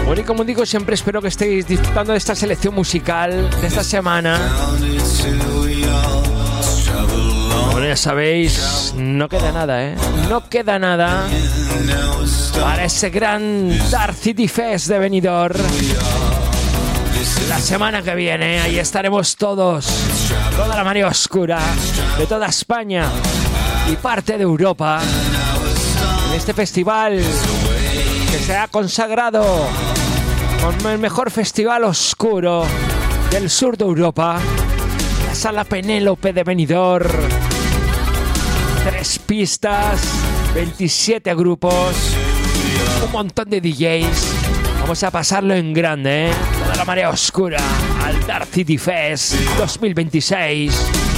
Bueno, y como digo, siempre espero que estéis disfrutando de esta selección musical de esta semana. Bueno, ya sabéis, no queda nada, ¿eh? No queda nada para ese gran Dark City Fest de Benidorm. La semana que viene, ahí estaremos todos, toda la marea oscura de toda España y parte de Europa, en este festival que se ha consagrado como el mejor festival oscuro del sur de Europa, la Sala Penélope de Benidorm. 3 pistas, 27 grupos, un montón de DJs. Vamos a pasarlo en grande, ¿eh? Toda la marea oscura al Dark City Fest 2026.